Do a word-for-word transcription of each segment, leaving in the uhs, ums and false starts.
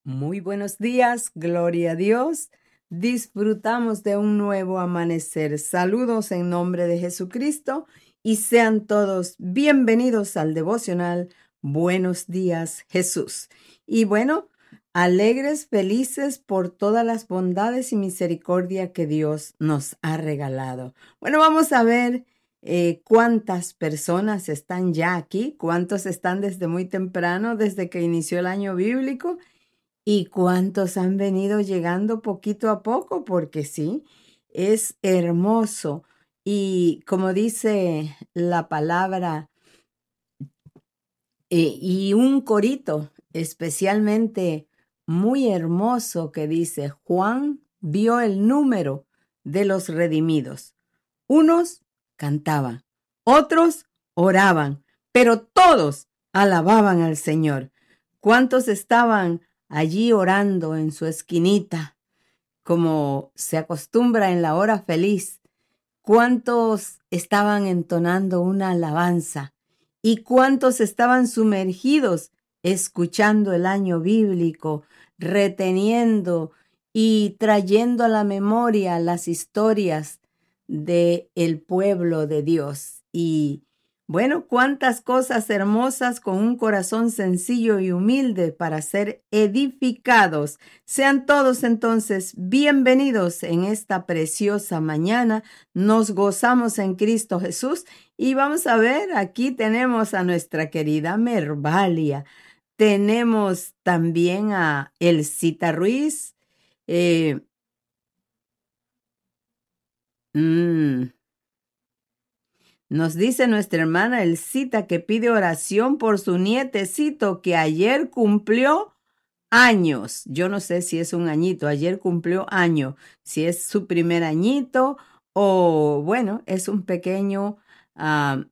Muy buenos días, gloria a Dios. Disfrutamos de un nuevo amanecer. Saludos en nombre de Jesucristo y sean todos bienvenidos al devocional Buenos días, Jesús. Y bueno, alegres, felices por todas las bondades y misericordia que Dios nos ha regalado. Bueno, vamos a ver eh, cuántas personas están ya aquí, cuántos están desde muy temprano, desde que inició el año bíblico. ¿Y cuántos han venido llegando poquito a poco? Porque sí, es hermoso. Y como dice la palabra, eh, y un corito especialmente muy hermoso que dice, Juan vio el número de los redimidos. Unos cantaban, otros oraban, pero todos alababan al Señor. ¿Cuántos estaban allí orando en su esquinita, como se acostumbra en la hora feliz? ¿Cuántos estaban entonando una alabanza? ¿Y cuántos estaban sumergidos escuchando el año bíblico, reteniendo y trayendo a la memoria las historias de el pueblo de Dios? Y bueno, cuántas cosas hermosas con un corazón sencillo y humilde para ser edificados. Sean todos entonces bienvenidos en esta preciosa mañana. Nos gozamos en Cristo Jesús y vamos a ver, aquí tenemos a nuestra querida Mervalia. Tenemos también a Elcita Ruiz. Eh, mmm, Nos dice nuestra hermana Elcita que pide oración por su nietecito que ayer cumplió años. Yo no sé si es un añito, ayer cumplió año, si es su primer añito o bueno, es un pequeño. Uh,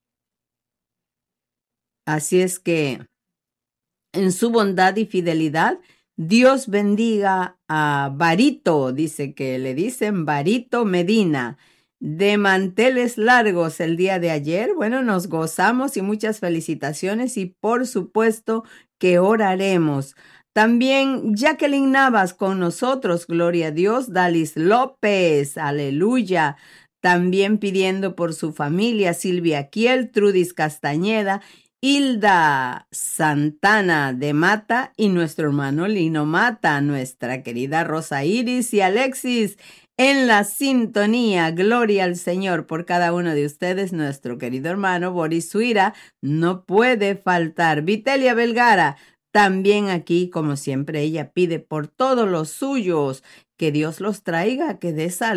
así es que en su bondad y fidelidad, Dios bendiga a Barito, dice que le dicen Barito Medina, de manteles largos el día de ayer. Bueno, nos gozamos y muchas felicitaciones y por supuesto que oraremos. También Jacqueline Navas con nosotros, gloria a Dios. Dalis López, aleluya. También pidiendo por su familia, Silvia Kiel, Trudis Castañeda, Hilda Santana de Mata y nuestro hermano Lino Mata, nuestra querida Rosa Iris y Alexis en la sintonía. Gloria al Señor por cada uno de ustedes. Nuestro querido hermano Boris Suira no puede faltar. Vitelia Belgara también aquí, como siempre, ella pide por todos los suyos, que Dios los traiga, que dé salud.